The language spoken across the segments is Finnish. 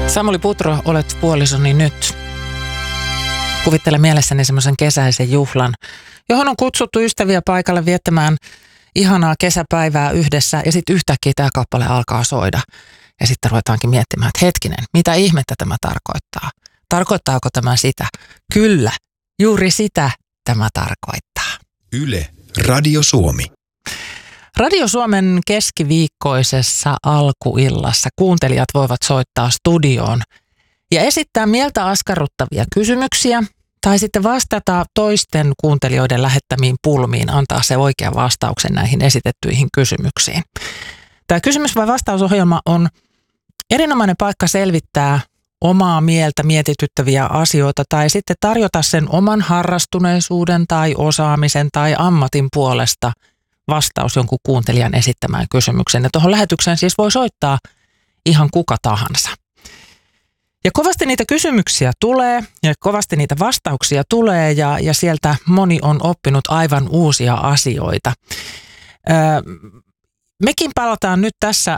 Samuli Putro, olet puolisoni nyt. Kuvittelen mielessäni semmoisen kesäisen juhlan, johon on kutsuttu ystäviä paikalle viettämään ihanaa kesäpäivää yhdessä ja sitten yhtäkkiä tämä kappale alkaa soida. Ja sitten ruvetaankin miettimään, että hetkinen, mitä ihmettä tämä tarkoittaa? Tarkoittaako tämä sitä? Kyllä, juuri sitä tämä tarkoittaa. Yle, Radio Suomi. Radio Suomen keskiviikkoisessa alkuillassa kuuntelijat voivat soittaa studioon ja esittää mieltä askarruttavia kysymyksiä tai sitten vastata toisten kuuntelijoiden lähettämiin pulmiin, antaa se oikea vastauksen näihin esitettyihin kysymyksiin. Tämä kysymys- vai vastausohjelma on erinomainen paikka selvittää omaa mieltä mietityttäviä asioita tai sitten tarjota sen oman harrastuneisuuden tai osaamisen tai ammatin puolesta vastaus jonkun kuuntelijan esittämään kysymykseen. Ja tuohon lähetykseen siis voi soittaa ihan kuka tahansa. Ja kovasti niitä kysymyksiä tulee ja kovasti niitä vastauksia tulee ja sieltä moni on oppinut aivan uusia asioita. Mekin palataan nyt tässä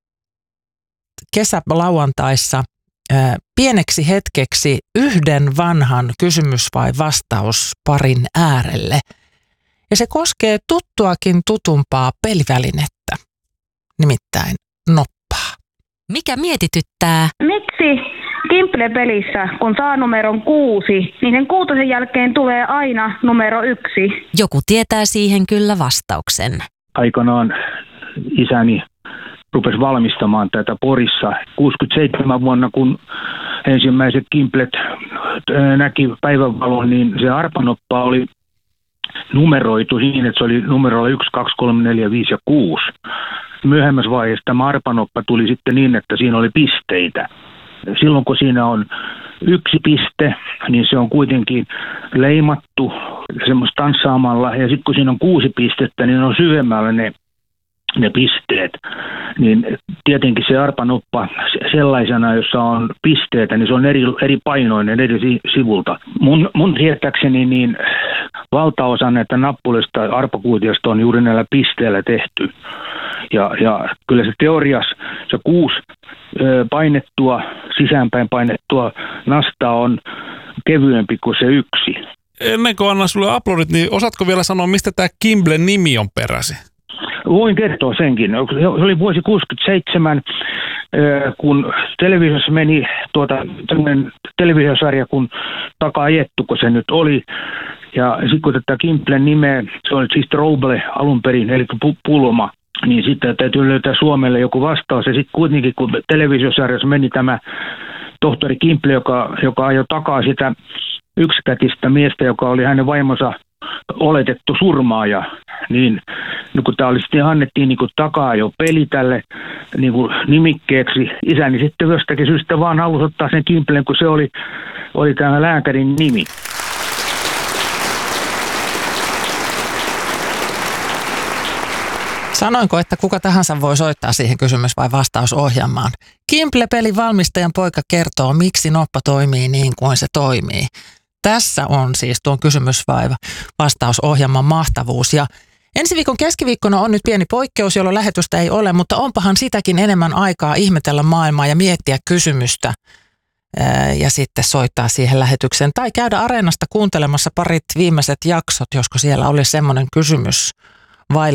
kesälauantaissa pieneksi hetkeksi yhden vanhan kysymys- vai vastausparin äärelle. Ja se koskee tuttuakin tutumpaa pelivälinettä, nimittäin noppaa. Mikä mietityttää? Miksi Kimple-pelissä, kun saa numeron 6, niin sen 6 jälkeen tulee aina numero 1? Joku tietää siihen kyllä vastauksen. Aikanaan isäni rupesi valmistamaan tätä Porissa 67 vuonna, kun ensimmäiset Kimplet näki päivänvalon, niin se arpanoppa oli numeroitu niin, että se oli numerolla 1, 2, 3, 4, 5 ja 6. Myöhemmässä vaiheessa tämä arpanoppa tuli sitten niin, että siinä oli pisteitä. Silloin kun siinä on 1 piste, niin se on kuitenkin leimattu semmoista tanssaamalla. Ja sitten kun siinä on 6 pistettä, niin on syvemmällä ne pisteet. Niin tietenkin se arpanoppa sellaisena, jossa on pisteitä, niin se on eri painoinen eri sivulta. Mun tietääkseni niin valtaosa näitä nappulista arpakuutiosta on juuri näillä pisteillä tehty. Ja kyllä se teoriassa se 6 painettua, sisäänpäin painettua nastaa on kevyempi kuin se 1. Ennen kuin annan sulle aplodit, niin osaatko vielä sanoa, mistä tämä Kimblen nimi on peräisin? Voin kertoa senkin. Se oli vuosi 67, kun televisiossa meni tämmöinen televisiosarja kun Taka-ajettu, kun se nyt oli. Ja sitten kun tätä Kimblen nimeä, se oli siis Trouble alun perin, eli pulma, niin sitten täytyy löytää Suomelle joku vastaus. Ja sitten kuitenkin, kun televisiosarjassa meni tämä tohtori Kimble, joka ajoi takaa sitä yksikätistä miestä, joka oli hänen vaimonsa oletettu surmaaja, niin kun tämä oli sitten annettiin niin takaa jo peli tälle niin nimikkeeksi, isäni sitten jostakin syystä vaan halusi ottaa sen Kimblen, kun se oli tämä lääkärin nimi. Sanoinko, että kuka tahansa voi soittaa siihen kysymys- vai vastausohjelmaan? Kimble-pelin valmistajan poika kertoo, miksi noppa toimii niin kuin se toimii. Tässä on siis tuon kysymys- vai vastausohjelman mahtavuus. Ja ensi viikon keskiviikkona on nyt pieni poikkeus, jolloin lähetystä ei ole, mutta onpahan sitäkin enemmän aikaa ihmetellä maailmaa ja miettiä kysymystä ja sitten soittaa siihen lähetykseen. Tai käydä Areenasta kuuntelemassa parit viimeiset jaksot, josko siellä oli semmoinen kysymys vai